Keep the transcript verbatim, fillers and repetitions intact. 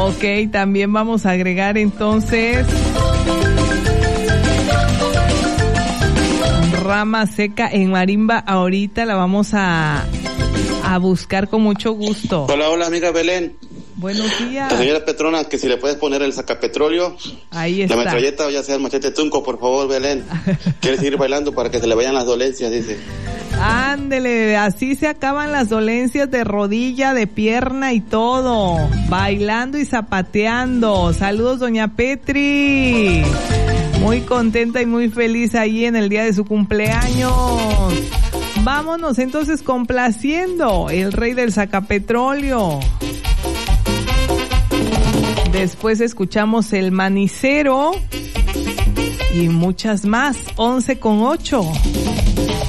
Ok, también vamos a agregar entonces Rama Seca en marimba. Ahorita la vamos a, a buscar con mucho gusto. Hola, hola, amiga Belén. Buenos días. La señora Petrona, que si le puedes poner el sacapetróleo. Ahí está. La metralleta o ya sea el machete tunco, por favor, Belén. Quiere seguir bailando para que se le vayan las dolencias, dice. Ándele, así se acaban las dolencias de rodilla, de pierna y todo. Bailando y zapateando. Saludos, doña Petri. Muy contenta y muy feliz ahí en el día de su cumpleaños. Vámonos entonces complaciendo el rey del sacapetróleo. Después escuchamos el manicero y muchas más. once con ocho.